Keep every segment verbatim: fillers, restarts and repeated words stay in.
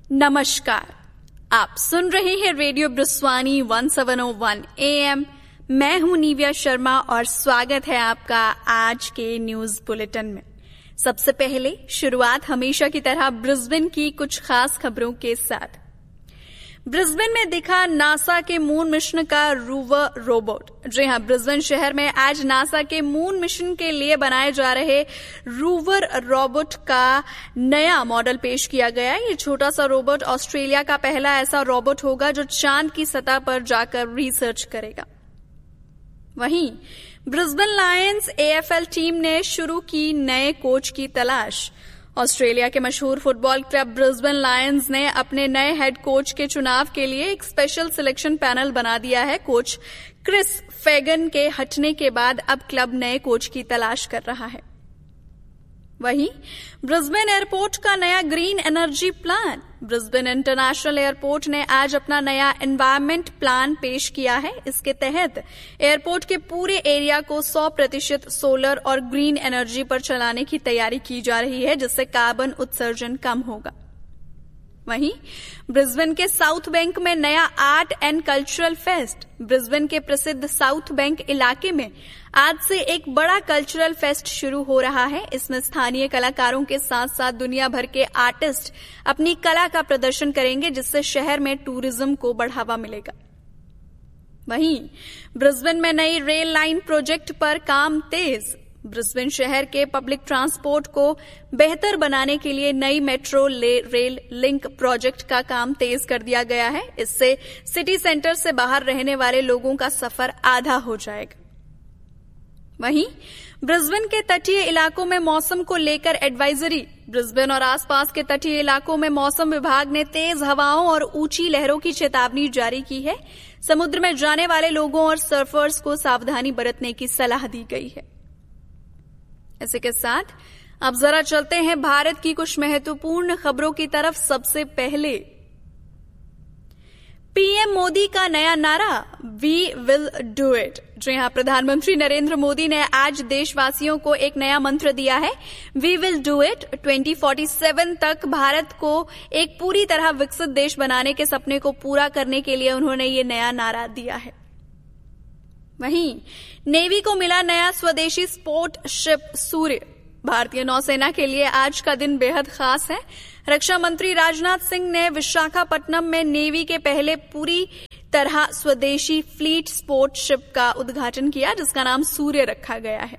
नमस्कार, आप सुन रहे हैं radio ब्रुस्वानी one seven O one A M. मैं हूं निव्या शर्मा और स्वागत है आपका आज के न्यूज बुलेटिन में। सबसे पहले शुरुआत हमेशा की तरह ब्रिस्बेन की कुछ खास खबरों के साथ। ब्रिस्बेन में दिखा नासा के मून मिशन का रूवर रोबोट। जी हां, ब्रिस्बेन शहर में आज नासा के मून मिशन के लिए बनाए जा रहे रूवर रोबोट का नया मॉडल पेश किया गया। ये छोटा सा रोबोट ऑस्ट्रेलिया का पहला ऐसा रोबोट होगा जो चांद की सतह पर जाकर रिसर्च करेगा। वहीं Brisbane Lions A F L team ने शुरू की नए कोच की तलाश। ऑस्ट्रेलिया के मशहूर फुटबॉल क्लब ब्रिस्बेन लायंस ने अपने नए हेड कोच के चुनाव के लिए एक स्पेशल सिलेक्शन पैनल बना दिया है। कोच क्रिस फेगन के हटने के बाद अब क्लब नए कोच की तलाश कर रहा है। वहीं ब्रिस्बेन एयरपोर्ट का नया green energy plan. Brisbane international airport ने आज अपना नया एनवायरमेंट प्लान पेश किया है। इसके तहत एयरपोर्ट के पूरे एरिया को सौ प्रतिशत सोलर और ग्रीन एनर्जी पर चलाने की तैयारी की जा रही है, जिससे कार्बन उत्सर्जन कम होगा। वहीं ब्रिस्बेन के साउथ बैंक में नया art and cultural fest. Brisbane के प्रसिद्ध साउथ बैंक इलाके में आज से एक बड़ा कल्चरल फेस्ट शुरू हो रहा है। इसमें स्थानीय कलाकारों के साथ साथ दुनिया भर के आर्टिस्ट अपनी कला का प्रदर्शन करेंगे, जिससे शहर में टूरिज्म को बढ़ावा मिलेगा। वहीं ब्रिस्बेन में नई रेल लाइन प्रोजेक्ट पर काम तेज। ब्रिस्बेन शहर के पब्लिक ट्रांसपोर्ट को बेहतर बनाने के लिए नई मेट्रो रेल लिंक प्रोजेक्ट का काम तेज कर दिया गया है। इससे सिटी सेंटर से बाहर रहने वाले लोगों का सफर आधा हो जाएगा। वहीं ब्रिस्बेन के तटीय इलाकों में मौसम को लेकर एडवाइजरी। ब्रिस्बेन और आसपास के तटीय इलाकों में मौसम विभाग ने तेज हवाओं और ऊंची लहरों की चेतावनी जारी की है। समुद्र में जाने वाले लोगों और सर्फर्स को सावधानी बरतने की सलाह दी गई है। इसी के साथ अब जरा चलते हैं भारत की कुछ महत्वपूर्ण खबरों की तरफ। सबसे पहले पीएम मोदी का नया नारा, वी विल डू इट। जी हां, प्रधानमंत्री नरेंद्र मोदी ने आज देशवासियों को एक नया मंत्र दिया है, we will do it. Twenty forty seven तक भारत को एक पूरी तरह विकसित देश बनाने के सपने को पूरा करने के लिए उन्होंने ये नया नारा दिया है। वहीं नेवी को मिला नया स्वदेशी स्पोर्ट शिप सूर्य। भारतीय नौसेना के लिए आज का दिन बेहद खास है। रक्षा मंत्री राजनाथ सिंह ने विशाखापट्टनम में नेवी के पहले पूरी तरह स्वदेशी फ्लीट स्पोर्ट शिप का उद्घाटन किया, जिसका नाम सूर्य रखा गया है।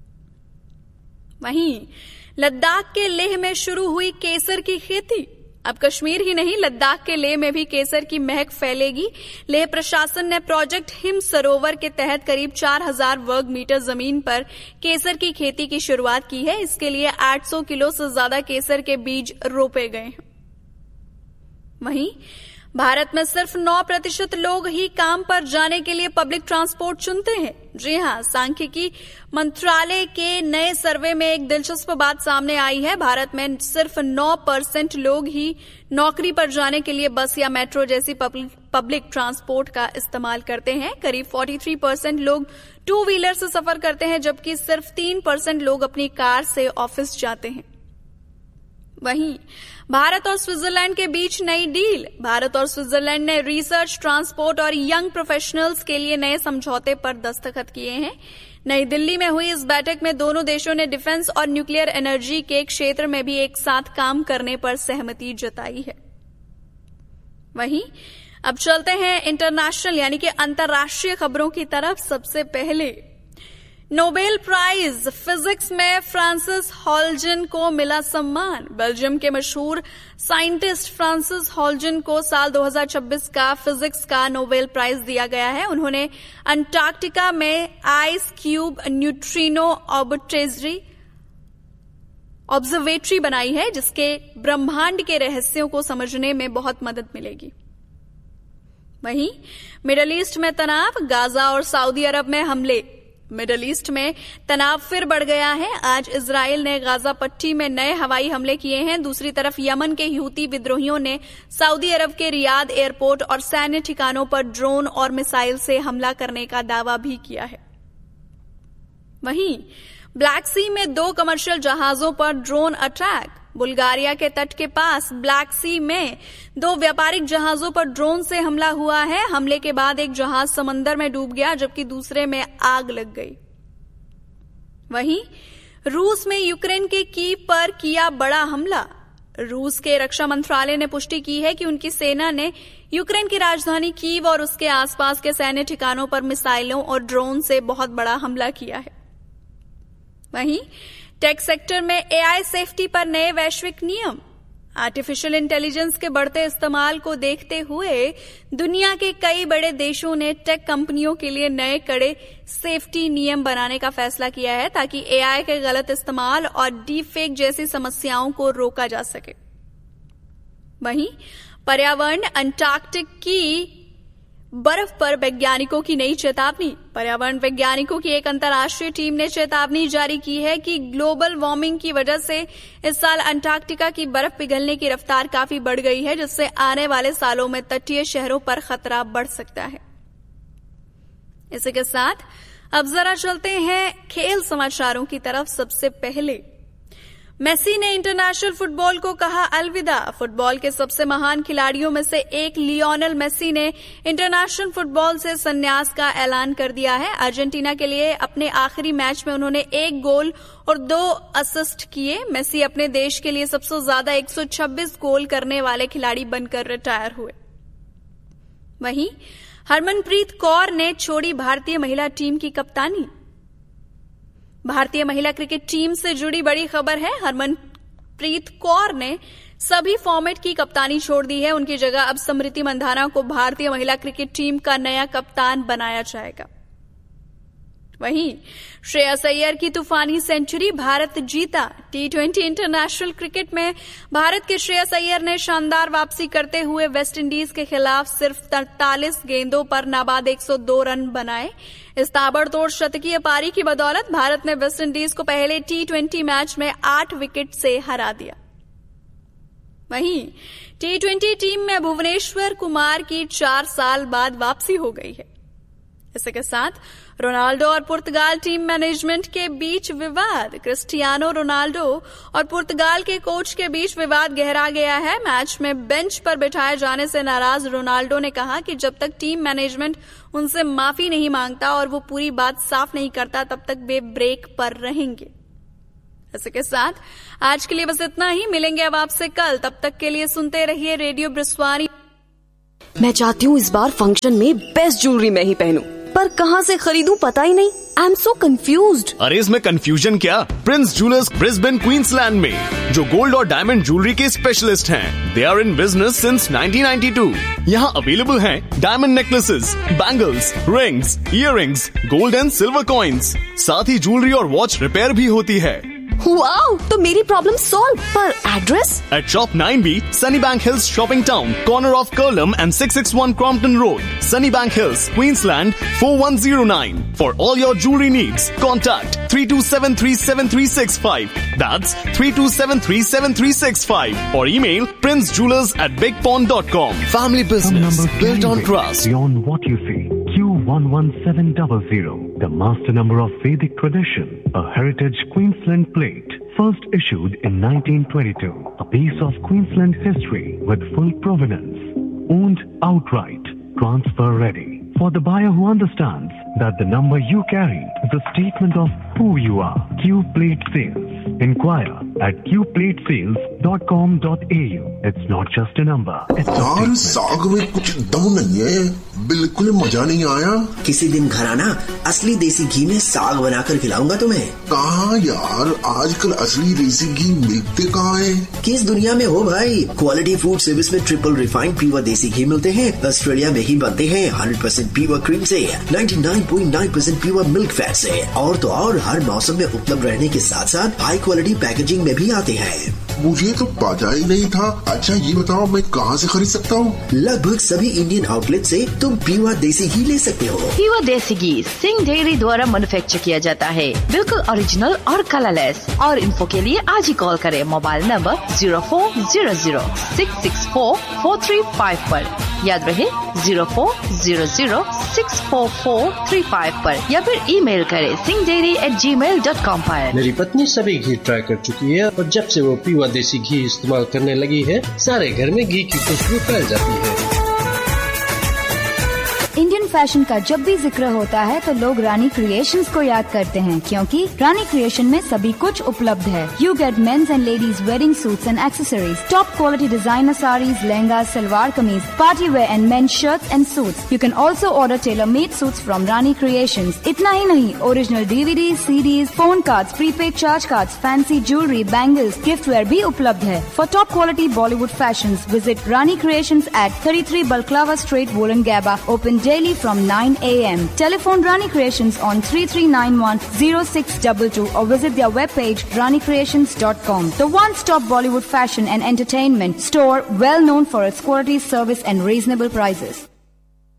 वहीं लद्दाख के लेह में शुरू हुई केसर की खेती। अब कश्मीर ही नहीं, लद्दाख के लेह में भी केसर की महक फैलेगी। लेह प्रशासन ने प्रोजेक्ट हिम सरोवर के तहत करीब चार हजार वर्ग मीटर जमीन पर केसर की खेती की शुरुआत की है। इसके लिए आठ सौ किलो से ज्यादा केसर के बीज रोपे गए हैं। वहीं भारत में सिर्फ नौ प्रतिशत लोग ही काम पर जाने के लिए पब्लिक ट्रांसपोर्ट चुनते हैं। जी हां, सांख्यिकी मंत्रालय के नए सर्वे में एक दिलचस्प बात सामने आई है। भारत में सिर्फ नौ परसेंट लोग ही नौकरी पर जाने के लिए बस या मेट्रो जैसी पब्लिक ट्रांसपोर्ट का इस्तेमाल करते हैं। करीब तैंतालीस परसेंट लोग टू व्हीलर से सफर करते हैं, जबकि सिर्फ तीन परसेंट लोग अपनी कार से ऑफिस जाते हैं। वहीं भारत और स्विट्जरलैंड के बीच नई डील। भारत और स्विट्जरलैंड ने रिसर्च, ट्रांसपोर्ट और यंग प्रोफेशनल्स के लिए नए समझौते पर दस्तखत किए हैं। नई दिल्ली में हुई इस बैठक में दोनों देशों ने डिफेंस और न्यूक्लियर एनर्जी के क्षेत्र में भी एक साथ काम करने पर सहमति जताई है। वहीं अब चलते हैं इंटरनेशनल यानी कि अंतर्राष्ट्रीय खबरों की तरफ। सबसे पहले नोबेल प्राइज फिजिक्स में फ्रांसिस हॉलजन को मिला सम्मान। बेल्जियम के मशहूर साइंटिस्ट फ्रांसिस हॉलजन को साल दो हज़ार छब्बीस का फिजिक्स का नोबेल प्राइज दिया गया है। उन्होंने अंटार्कटिका में ice cube neutrino arbitrary observatory बनाई है, जिसके ब्रह्मांड के रहस्यों को समझने में बहुत मदद मिलेगी। वहीं मिडल ईस्ट में तनाव, गाजा और सऊदी अरब में हमले। मिडल ईस्ट में तनाव फिर बढ़ गया है। आज इजराइल ने गाजा पट्टी में नए हवाई हमले किए हैं। दूसरी तरफ यमन के हूती विद्रोहियों ने सऊदी अरब के रियाद एयरपोर्ट और सैन्य ठिकानों पर ड्रोन और मिसाइल से हमला करने का दावा भी किया है। वहीं ब्लैक सी में दो कमर्शियल जहाजों पर ड्रोन अटैक। बुल्गारिया के तट के पास ब्लैक सी में दो व्यापारिक जहाजों पर ड्रोन से हमला हुआ है। हमले के बाद एक जहाज समंदर में डूब गया जबकि दूसरे में आग लग गई। वहीं रूस में यूक्रेन के कीव पर किया बड़ा हमला। रूस के रक्षा मंत्रालय ने पुष्टि की है कि उनकी सेना ने यूक्रेन की राजधानी कीव और उसके आसपास के सैन्य ठिकानों पर मिसाइलों और ड्रोन से बहुत बड़ा हमला किया है। वहीं टेक सेक्टर में एआई सेफ्टी पर नए वैश्विक नियम। आर्टिफिशियल इंटेलिजेंस के बढ़ते इस्तेमाल को देखते हुए दुनिया के कई बड़े देशों ने टेक कंपनियों के लिए नए कड़े सेफ्टी नियम बनाने का फैसला किया है ताकि एआई के गलत इस्तेमाल और डीप फेक जैसी समस्याओं को रोका जा सके। वहीं पर्यावरण अंटार्कटिक की बर्फ पर वैज्ञानिकों की नई चेतावनी। पर्यावरण वैज्ञानिकों की एक अंतर्राष्ट्रीय टीम ने चेतावनी जारी की है कि ग्लोबल वार्मिंग की वजह से इस साल अंटार्कटिका की बर्फ पिघलने की रफ्तार काफी बढ़ गई है, जिससे आने वाले सालों में तटीय शहरों पर खतरा बढ़ सकता है। इसी के साथ अब जरा चलते हैं खेल समाचारों की तरफ। सबसे पहले मेसी ने इंटरनेशनल फुटबॉल को कहा अलविदा। फुटबॉल के सबसे महान खिलाड़ियों में से एक लियोनेल मेसी ने इंटरनेशनल फुटबॉल से संन्यास का ऐलान कर दिया है। अर्जेंटीना के लिए अपने आखिरी मैच में उन्होंने एक गोल और दो असिस्ट किए। मेसी अपने देश के लिए सबसे ज्यादा एक सौ छब्बीस गोल करने वाले खिलाड़ी बनकर रिटायर हुए। वहीं हरमनप्रीत कौर ने छोड़ी भारतीय महिला टीम की कप्तानी। भारतीय महिला क्रिकेट टीम से जुड़ी बड़ी खबर है। हरमनप्रीत कौर ने सभी फॉर्मेट की कप्तानी छोड़ दी है। उनकी जगह अब स्मृति मंधाना को भारतीय महिला क्रिकेट टीम का नया कप्तान बनाया जाएगा। वहीं श्रेयस अय्यर की तूफानी सेंचुरी, भारत जीता। टी ट्वेंटी इंटरनेशनल क्रिकेट में भारत के श्रेयस अय्यर ने शानदार वापसी करते हुए वेस्टइंडीज के खिलाफ सिर्फ तैंतालीस गेंदों पर नाबाद एक सौ दो रन बनाए। इस ताबड़तोड़ शतकीय पारी की बदौलत भारत ने वेस्टइंडीज को पहले टी ट्वेंटी मैच में आठ विकेट से हरा दिया। वहीं टी ट्वेंटी टीम में भुवनेश्वर कुमार की चार साल बाद वापसी हो गई है। इसी के साथ रोनाल्डो और पुर्तगाल टीम मैनेजमेंट के बीच विवाद। क्रिस्टियानो रोनाल्डो और पुर्तगाल के कोच के बीच विवाद गहरा गया है। मैच में बेंच पर बिठाए जाने से नाराज रोनाल्डो ने कहा कि जब तक टीम मैनेजमेंट उनसे माफी नहीं मांगता और वो पूरी बात साफ नहीं करता तब तक वे ब्रेक पर रहेंगे। इसी के साथ आज के लिए बस इतना ही। मिलेंगे अब आपसे कल, तब तक के लिए सुनते रहिए रेडियो ब्रुस्वानी। मैं चाहती हूँ इस बार फंक्शन में बेस्ट ज्वेलरी मैं ही पहनूं, पर कहाँ से खरीदूं पता ही नहीं। I am so confused. अरे इसमें कंफ्यूजन क्या, प्रिंस ज्वेलर्स ब्रिस्बेन क्वींसलैंड में, जो गोल्ड और डायमंड ज्वेलरी के स्पेशलिस्ट हैं। They are in business since nineteen ninety two. यहाँ अवेलेबल हैं diamond necklaces, bangles, rings, earrings, gold and silver coins. साथ ही ज्वेलरी और वॉच रिपेयर भी होती है। वाओ, तो मेरी प्रॉब्लम सॉल्व। पर address? At Shop nine B, Sunnybank Hills Shopping Town, corner of Curlem and six sixty-one Crompton Road, Sunnybank Hills, Queensland four one zero nine. For all your jewelry needs, contact three two seven three seven three six five. That's three two seven three seven three six five. Or email princejewelers at big pond dot com. Family business built on trust. Beyond what you see. Q one one seven zero zero, the master number of Vedic tradition, a heritage Queensland plate, first issued in nineteen twenty-two, a piece of Queensland history with full provenance, owned outright, transfer ready. For the buyer who understands that the number you carry is a statement of who you are. Q Plate Sales. Inquire at q plate sales dot com dot a u. It's not just a number. It's a यार साग में कुछ दम नहीं है, बिल्कुल मजा नहीं आया। किसी दिन घर आना, असली देसी घी में साग बनाकर खिलाऊंगा तुम्हें। कहाँ यार, आजकल असली देसी घी मिलते कहाँ है? किस दुनिया में हो भाई। क्वालिटी फूड सर्विस में ट्रिपल रिफाइंड प्योर देसी घी मिलते हैं। ऑस्ट्रेलिया में ही बनते हैं, हंड्रेड परसेंट प्योर क्रीम से, ninety nine point nine percent pure milk fat से। और तो और हर मौसम में उपलब्ध रहने के साथ साथ हाई क्वालिटी पैकेजिंग में भी आते हैं। मुझे तो पता ही नहीं था। अच्छा ये बताओ मैं कहाँ से खरीद सकता हूँ? लगभग सभी इंडियन आउटलेट से तुम प्योर देसी घी ले सकते हो। प्योर देसी घी सिंह डेयरी द्वारा मैन्युफैक्चर किया जाता है, बिल्कुल ओरिजिनल और कलरलेस। और इन्फो के लिए आज ही कॉल करें mobile number zero four zero zero six six four four three five पर। याद रहे zero four zero zero six four four three five पर या फिर ईमेल करें सिंह डेयरी एट जी मेल डॉट कॉम पर। मेरी पत्नी सभी घी ट्राई कर चुकी है और जब से वो पीवा देसी घी इस्तेमाल करने लगी है सारे घर में घी की खुशबू फैल जाती है। इंडियन फैशन का जब भी जिक्र होता है तो लोग रानी क्रिएशंस को याद करते हैं, क्योंकि रानी क्रिएशन में सभी कुछ उपलब्ध है। You get mains and ladies wedding suits and accessories, top quality designer saris, lehenga, salwar kameez, party wear and mains shirts and suits. You can also order tailor made suits from Rani creations. इतना ही नहीं, original DVD, CDs, phone cards, prepaid charge cards, fancy jewellery, bangles, gift where भी उपलब्ध है। For top quality Bollywood fashion visit Rani creations eight thirty three Balaclava Street, Wollongabba, open daily from nine a m Telephone Rani Creations on three three nine one zero six two two or visit their webpage rani creations dot com. The one-stop Bollywood fashion and entertainment store, well known for its quality, service and reasonable prices.